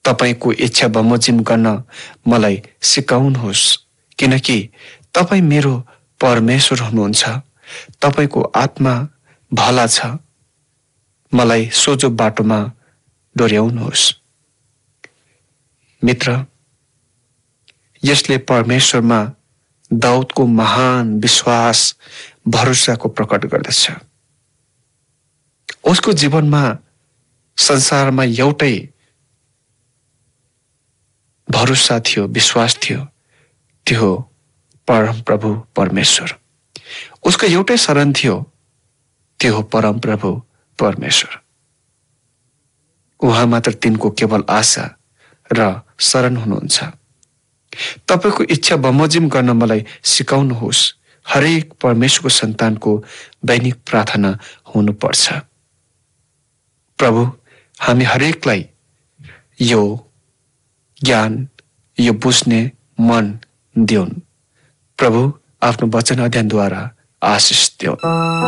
तपाईको इच्छा बमोजिम गर्न मलाई सिकाउनुहोस्, किनकि तपाईँ मेरो परमेश्वर हुनुहुन्छ। तपाईको आत्मा भला छ। मलाई सोझो बाटोमा डोर्याउनुहोस्। मित्र, यसले परमेश्वरमा दाउदको महान विश्वास भरोसाको प्रकट गर्दछ। उसको जीवनमा संसारमा एउटै भरोसा थियो, विश्वास थियो, त्यो हो परम प्रभु परमेश्वर। उसको एउटै शरण थियो, त्यो हो परम प्रभु परमेश्वर। उहाँ मात्र तिनको केवल आशा र शरण हुनुहुन्छ। तपाईको इच्छा बमोजिम गर्न मलाई सिकाउनुहोस्। हरेक परमेश्वरको सन्तानको दैनिक प्रार्थना हुनुपर्छ। प्रभु, हामी हरेकलाई यो ज्ञान, यो बुझ्ने मन दिउन्। प्रभु, आफ्नो वचन अध्ययनद्वारा आशिष दिउन्।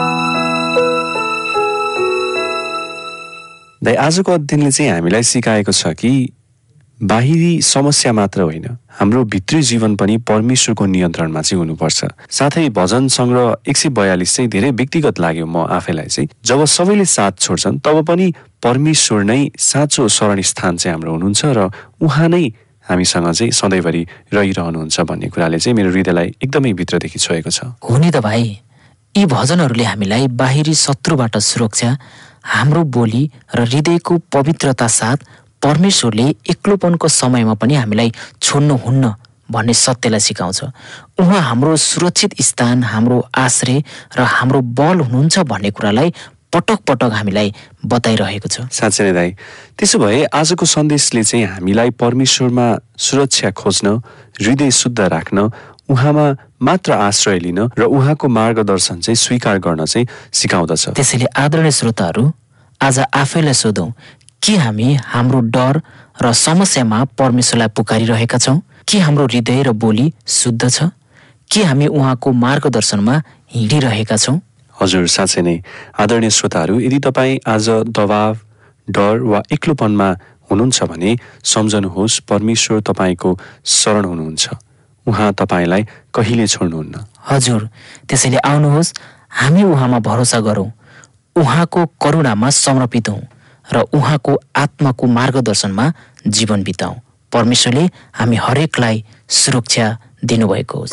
आजको अध्ययनले चाहिँ हामीलाई सिकाएको छ कि बाहिरी समस्या मात्र होइन, हाम्रो भित्री जीवन पनि परमेश्वरको नियन्त्रणमा चाहिँ हुनुपर्छ। साथै भजन सङ्ग्रह 142 चाहिँ धेरै व्यक्तिगत लाग्यो म आफैलाई चाहिँ। जब सबैले साथ छोड्छन् तब पनि परमेश्वर नै साँचो शरण स्थान चाहिँ हाम्रो हुनुहुन्छ र उहाँ नै हामीसँग चाहिँ सधैँभरि रहिरहनुहुन्छ भन्ने कुराले चाहिँ मेरो हृदयलाई एकदमै भित्रदेखि छोएको छ। हो नि त भाइ, यी भजनहरूले हामीलाई बाहिरी शत्रुबाट सुरक्षा, हाम्रो बोली र हृदयको पवित्रता साथ परमेश्वरले एक्लोपनको समयमा पनि हामीलाई छोड्नुहुन्न भन्ने सत्यलाई सिकाउँछ। उहाँ हाम्रो सुरक्षित स्थान, हाम्रो आश्रय र हाम्रो बल हुनुहुन्छ भन्ने कुरालाई पटक पटक हामीलाई बताइरहेको छ। साँच्चै नै दाइ, त्यसो भए आजको सन्देशले चाहिँ हामीलाई परमेश्वरमा सुरक्षा खोज्न, हृदय शुद्ध राख्न, उहाँमा मात्र आश्रय लिन र उहाँको मार्गदर्शन चाहिँ स्वीकार गर्न चाहिँ सिकाउँदछ। त्यसैले आदरणीय श्रोताहरू, आज आफैलाई सोधौं, के हामी हाम्रो डर र समस्यामा परमेश्वरलाई पुकारिरहेका छौँ? के हाम्रो हृदय र बोली शुद्ध छ? के हामी उहाँको मार्गदर्शनमा हिँडिरहेका छौँ? हजुर, साँच्चै नै आदरणीय श्रोताहरू, यदि तपाईँ आज दबाव, डर वा एक्लोपनमा हुनुहुन्छ भने सम्झनुहोस्, परमेश्वर तपाईँको शरण हुनुहुन्छ। उहाँ तपाईँलाई कहिले छोड्नुहुन्न। हजुर, त्यसैले आउनुहोस्, हामी उहाँमा भरोसा गरौँ, उहाँको करुणामा समर्पित हौँ र उहाँको आत्माको मार्गदर्शनमा जीवन बिताउँ। परमेश्वरले हामी हरेकलाई सुरक्षा दिनुभएको होस्।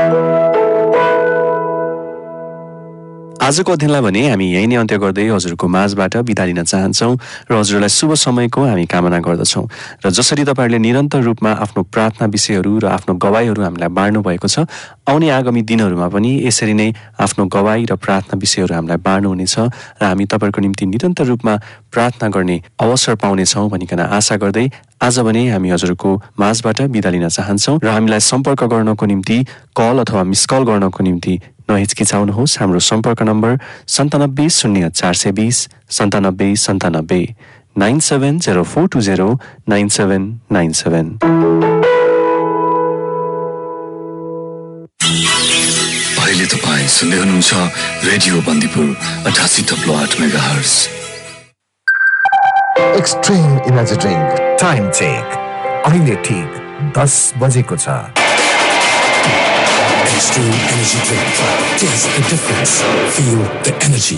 आजको अध्ययनलाई भने हामी यही नै अन्त्य गर्दै हजुरको माझबाट बिदा लिन चाहन्छौँ र हजुरलाई शुभ समयको हामी कामना गर्दछौँ। र जसरी तपाईँहरूले निरन्तर रूपमा आफ्नो प्रार्थना विषयहरू र आफ्नो गवाईहरू हामीलाई बाँड्नु भएको छ, आउने आगामी दिनहरूमा पनि यसरी नै आफ्नो गवाई र प्रार्थना विषयहरू हामीलाई बाँड्नुहुनेछ र हामी तपाईँहरूको निम्ति निरन्तर रूपमा प्रार्थना गर्ने अवसर पाउनेछौँ भनिकन आशा गर्दै आज भने हामी हजुरको माझबाट बिदा लिन चाहन्छौँ र हामीलाई सम्पर्क गर्नको निम्ति कल अथवा मिस कल गर्नको निम्ति नहिचकिचाउनुहोस्। हाम्रो सम्पर्क नम्बर 97 0 420 97 97 970420 9797। अहिले तपाईँ सुन्दै हुनुहुन्छ radio Bandipur 88.8 megahertz. Extreme energy drink time check अहिले ठीक 10 बजेको छ। Extreme energy drink. Taste the difference. Feel the energy.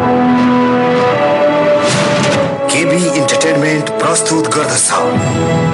KB Entertainment प्रस्तुत गर्दछ